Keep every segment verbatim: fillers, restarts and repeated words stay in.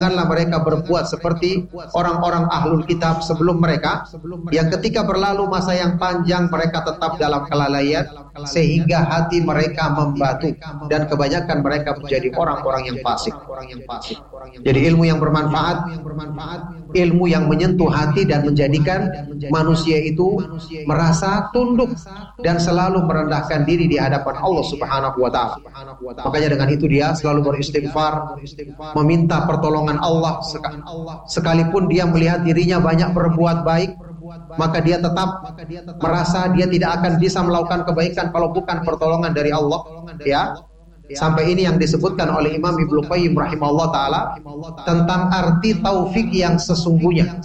janganlah mereka berbuat seperti orang-orang ahlul kitab sebelum mereka, yang ketika berlalu masa yang panjang mereka tetap dalam kelalaian sehingga hati mereka membatu, dan kebanyakan mereka menjadi orang-orang yang fasik. Jadi ilmu yang bermanfaat, ilmu yang menyentuh hati dan menjadikan manusia itu merasa tunduk dan selalu merendahkan diri di hadapan Allah Subhanahu wa taala. Makanya dengan itu dia selalu beristighfar, meminta pertolongan Allah, sekalipun dia melihat dirinya banyak berbuat baik, maka dia tetap merasa dia tidak akan bisa melakukan kebaikan kalau bukan pertolongan dari Allah, ya. Sampai ini yang disebutkan oleh Imam Ibnu Qayyim rahimahullah taala tentang arti taufik yang sesungguhnya.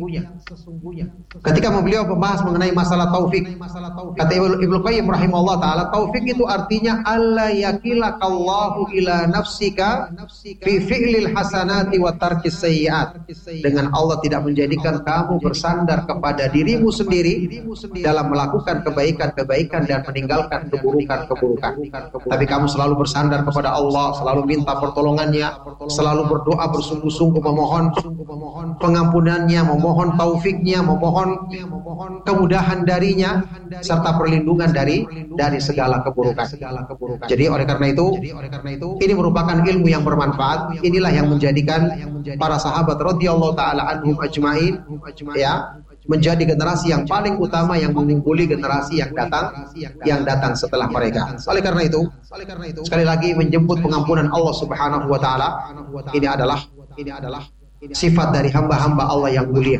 Ketika beliau membahas mengenai masalah taufik, kata Ibnu Qayyim rahimahullah taala, taufik itu artinya alla yakilakallahu ila nafsika fi fi'lil hasanati wa tarkis sayyi'at. Dengan Allah tidak menjadikan kamu bersandar kepada dirimu sendiri dalam melakukan kebaikan-kebaikan dan meninggalkan keburukan-keburukan. Tapi kamu selalu bersandar bersandar kepada Allah, selalu minta pertolongannya, selalu berdoa bersungguh-sungguh memohon pengampunannya, memohon taufiknya, memohon kemudahan darinya, serta perlindungan dari dari segala keburukan. Jadi oleh karena itu, ini merupakan ilmu yang bermanfaat. Inilah yang menjadikan para sahabat radhiyallahu taala anhum ajmain, ya, menjadi generasi yang paling utama yang mengungguli generasi yang datang yang datang setelah mereka. Oleh karena itu, sekali lagi menjemput pengampunan Allah Subhanahu wa taala, ini adalah ini adalah sifat dari hamba-hamba Allah yang mulia.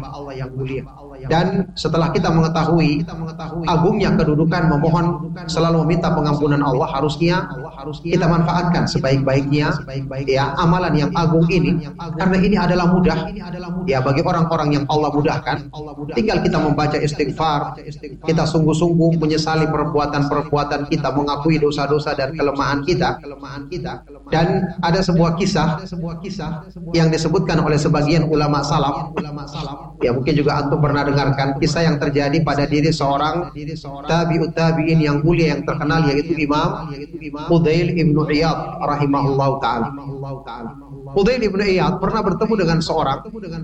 Dan setelah kita mengetahui agungnya kedudukan memohon, selalu meminta pengampunan Allah, harusnya kita manfaatkan sebaik-baiknya ya amalan yang agung ini, karena ini adalah mudah ya bagi orang-orang yang Allah mudahkan. Tinggal kita membaca istighfar, kita sungguh-sungguh menyesali perbuatan-perbuatan kita, mengakui dosa-dosa dan kelemahan kita. Dan ada sebuah kisah yang disebutkan oleh sebagian ulama salaf, ya mungkin juga antum pernah dengarkan kisah yang terjadi pada diri seorang tabi'ut tabi'in yang mulia yang terkenal, yaitu Imam Fudail ibnu Iyad rahimahullahu taala. Fudail ibnu Iyad pernah bertemu dengan seorang,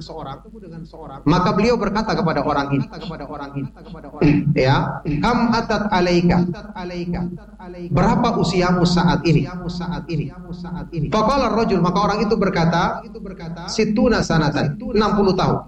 maka beliau berkata kepada orang ini, ya, kam atat alaika, berapa usiamu saat ini? Faqala ar-rajul, maka orang itu berkata, situna sanatan, enam puluh tahun.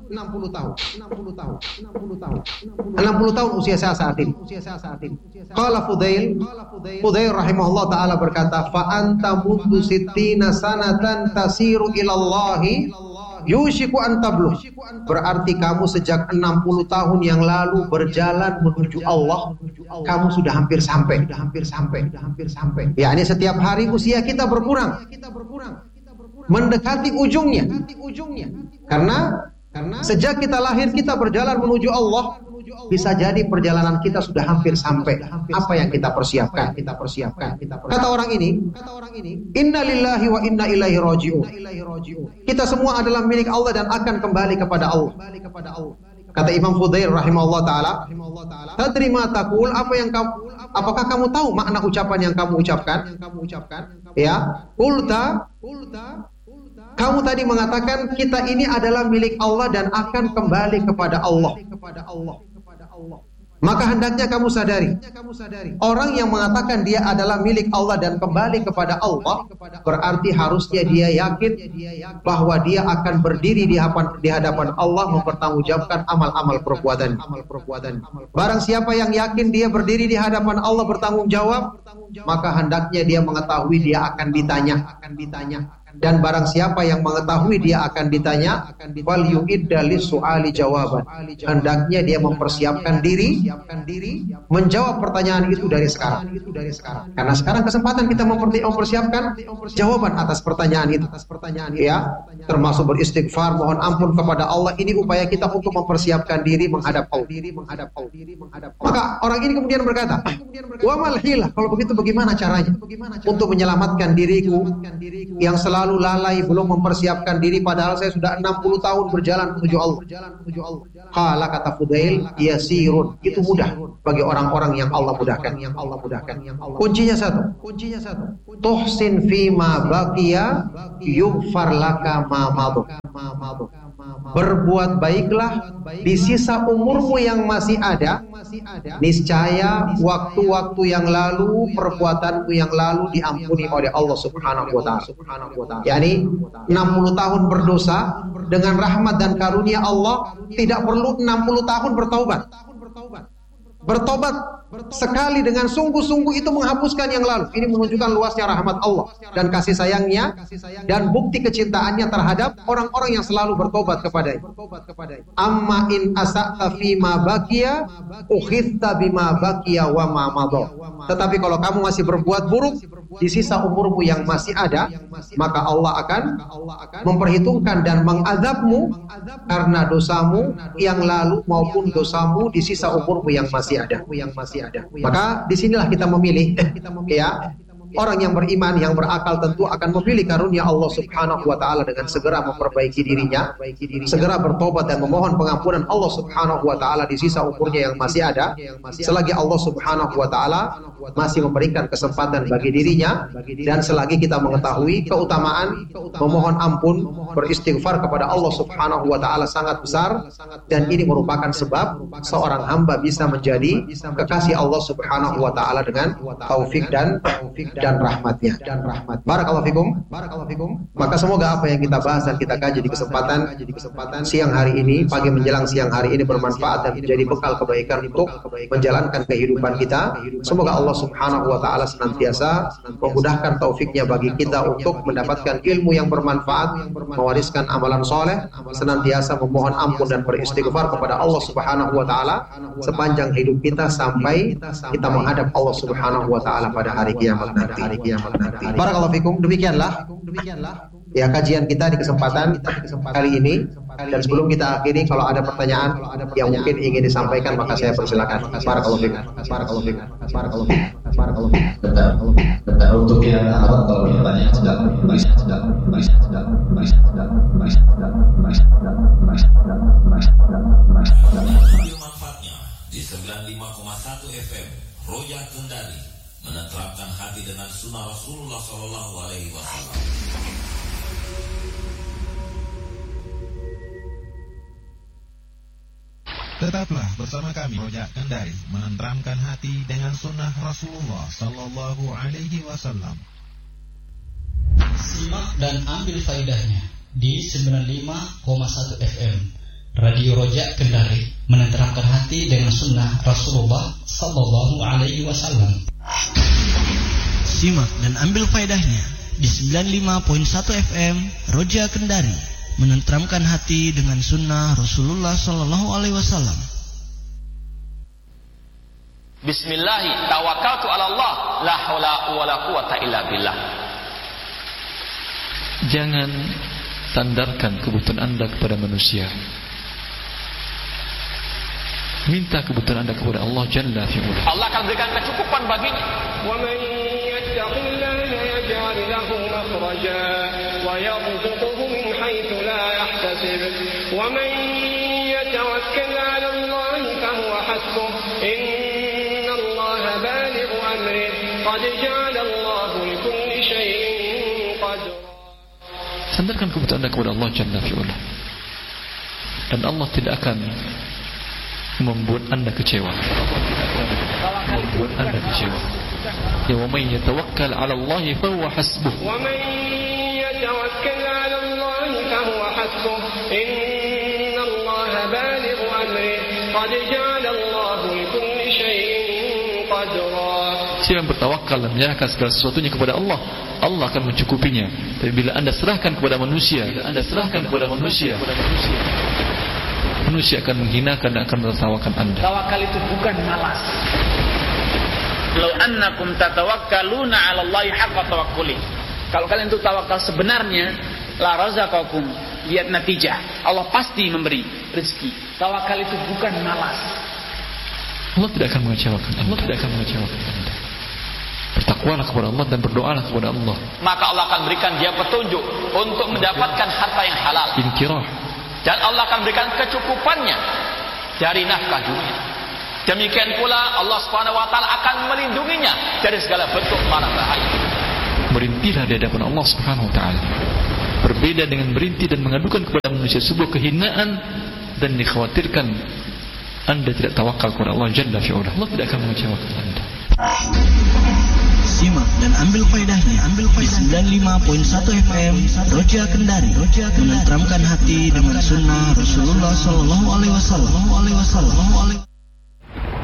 enam puluh tahun usia saya saat ini. Qala Fudail, Fudail rahimahullah taala berkata, fa anta mundu sittina sanatan tasiru ilallahi yushiku an tablugh. Berarti kamu sejak enam puluh tahun yang lalu berjalan menuju Allah, kamu sudah hampir sampai, sudah hampir sampai, sudah hampir sampai. Ya, ini setiap hari usia kita berkurang, mendekati ujungnya. Karena Karena sejak kita lahir kita berjalan menuju Allah, bisa jadi perjalanan kita sudah hampir sampai. Apa yang kita persiapkan? Kita persiapkan. Kata orang ini, Inna lillahi wa inna ilaihi raji'un. Kita semua adalah milik Allah dan akan kembali kepada Allah. Kata Imam Fudail rahimahullah taala, tadri ma taqul, apa yang kamu, apakah kamu tahu makna ucapan yang kamu ucapkan? Ya, qulta, kamu tadi mengatakan kita ini adalah milik Allah dan akan kembali kepada Allah. Maka hendaknya kamu sadari, orang yang mengatakan dia adalah milik Allah dan kembali kepada Allah, berarti harusnya dia yakin bahwa dia akan berdiri di hadapan Allah mempertanggungjawabkan amal-amal perbuatan. Barang siapa yang yakin dia berdiri di hadapan Allah bertanggung jawab, maka hendaknya dia mengetahui dia akan ditanya. Dan barang siapa yang mengetahui dia akan ditanya, wal yu'idda lisu'ali jawaban, hendaknya dia mempersiapkan diri menjawab pertanyaan itu dari sekarang. Karena sekarang kesempatan kita mempersiapkan jawaban atas pertanyaan itu. Ya, termasuk beristighfar, mohon ampun kepada Allah. Ini upaya kita untuk mempersiapkan diri menghadap Allah. Maka orang ini kemudian berkata, wa mal hilah, kalau begitu bagaimana caranya untuk menyelamatkan diriku yang selalu terlalu lalai, belum mempersiapkan diri, padahal saya sudah enam puluh tahun berjalan menuju Allah. Qala, kata Fudail, yasirun, itu mudah bagi orang-orang yang Allah mudahkan. Yang Allah mudahkan. Kuncinya satu, kuncinya satu. Tuhsin fima baqiya yughfar laka ma madu. Berbuat baiklah di sisa umurmu yang masih ada, niscaya waktu-waktu yang lalu, perbuatanmu yang lalu diampuni oleh Allah Subhanahu wa taala. Yani enam puluh tahun berdosa, dengan rahmat dan karunia Allah tidak perlu enam puluh tahun bertaubat. Bertobat sekali dengan sungguh-sungguh itu menghapuskan yang lalu. Ini menunjukkan luasnya rahmat Allah dan kasih sayangnya dan bukti kecintaannya terhadap orang-orang yang selalu bertobat kepadanya. Amma in asa'ta fi ma baqiya ukhidta bima baqiya wa ma madha. Tetapi kalau kamu masih berbuat buruk di sisa umurmu yang masih ada, maka Allah akan memperhitungkan dan mengadabmu karena dosamu yang lalu maupun dosamu di sisa umurmu yang masih ada, yang masih ada. Maka disinilah kita memilih, ya. Orang yang beriman, yang berakal tentu akan memilih karunia Allah Subhanahu wa taala dengan segera memperbaiki dirinya, segera bertobat dan memohon pengampunan Allah Subhanahu wa taala di sisa umurnya yang masih ada, selagi Allah Subhanahu wa taala masih memberikan kesempatan bagi dirinya, dan selagi kita mengetahui keutamaan memohon ampun, beristighfar kepada Allah Subhanahu wa taala sangat besar, dan ini merupakan sebab seorang hamba bisa menjadi kekasih Allah Subhanahu wa taala dengan taufik dan dan rahmatnya. Dan rahmat. Barakallahu fikum. Barakallahu fikum. Maka semoga apa yang kita bahas dan kita kaji di kesempatan di kesempatan siang hari ini, pagi menjelang siang hari ini, bermanfaat dan menjadi bekal kebaikan untuk menjalankan kehidupan kita. Semoga Allah Subhanahu wa taala senantiasa memudahkan taufiknya bagi kita untuk mendapatkan ilmu yang bermanfaat, mewariskan amalan soleh, senantiasa memohon ampun dan beristighfar kepada Allah Subhanahu wa taala sepanjang hidup kita sampai kita menghadap Allah Subhanahu wa taala pada hari kiamat nanti. Hari kiamat nanti. Barakallahu fikum. Demikianlah, demikianlah ya kajian kita di kesempatan kali ini. Dan sebelum kita akhiri, kalau ada pertanyaan yang mungkin ingin disampaikan, maka saya persilakan. Barakallahu fikum. Barakallahu fikum. Barakallahu fikum. Barakallahu fikum. Untuk yang awal, kalau bertanya sudah baik, sudah baik, sudah baik, sudah baik, sudah baik, sudah baik, sudah baik, sudah baik, sudah baik. Manfaatnya di sembilan puluh lima koma satu F M Roja Kendari, menenteramkan hati dengan sunnah Rasulullah Shallallahu Alaihi Wasallam. Tetaplah bersama kami Roja Kendari, menenteramkan hati dengan sunnah Rasulullah Shallallahu Alaihi Wasallam. Simak dan ambil faedahnya di sembilan puluh lima koma satu F M Radio Roja Kendari, menenteramkan hati dengan sunnah Rasulullah Shallallahu Alaihi Wasallam. Simak dan ambil faedahnya di sembilan puluh lima koma satu F M Roja Kendari, menenteramkan hati dengan sunnah Rasulullah Sallallahu Alaihi Wasallam. Bismillahi tawakkaltu ala Allah, la haula wala quwata illa billah. Jangan sandarkan kebutuhan Anda kepada manusia. Minta kebutuhan Anda kepada Allah Jalla fi'ula. Allah akan berikan kecukupan baginya. Wa man yattaqillaha yaj'al lahu makhraja wa yarzuqhu min haitsu la yahtasib. Wa man yatawakkal 'ala Allah fa huwa hasbuh. Inna Allah balighu amri. Qad ja'ala Allah li kulli shay'in qadra. Sandarkan kebutuhan Anda kepada Allah Jalla fi'ula. Dan Allah tidak akan membuat Anda kecewa. Membuat Anda kecewa. Ya wa man yatawakkal 'ala Allah fa huwa hasbuh. Wa man yatawakkal 'ala Allah fa huwa hasbuh. Inna Allah balighu amri. Qad ja'ala Allah li kulli shay'in qadra. Siapa yang bertawakal dan menyerahkan segala sesuatunya kepada Allah, Allah akan mencukupinya. Tapi bila Anda serahkan kepada manusia, Anda serahkan kepada manusia, manusia akan menghinakan dan akan menertawakan Anda. Tawakal itu bukan malas. Law annakum tatawakkaluna 'ala Allahi haqqa tawakkuli. Kalau kalian itu tawakal sebenarnya, la razaqakum, lihat natijah. Allah pasti memberi rezeki. Tawakal itu bukan malas. Allah tidak akan mengecewakan Anda. Allah tidak akan mengecewakan Anda. bertakwalah kepada Allah dan berdoalah kepada Allah. Maka Allah akan berikan dia petunjuk untuk mendapatkan harta yang halal. Inkirah. Dan Allah akan berikan kecukupannya dari nafkah dunia. Demikian pula Allah Subhanahu wa taala akan melindunginya dari segala bentuk mara bahaya. Merintilah di hadapan Allah Subhanahu wa taala. Berbeda dengan merintih dan mengadukan kepada manusia sebuah kehinaan dan dikhawatirkan Anda tidak tawakal kepada Allah Jalla fi'ula. Allah tidak akan mengecewakan Anda. Simak dan ambil faedahnya. Ambil faedah sembilan puluh lima koma satu F M Roja Kendari. Roja menenteramkan hati dengan sunnah Rasulullah sallallahu alaihi wasallam.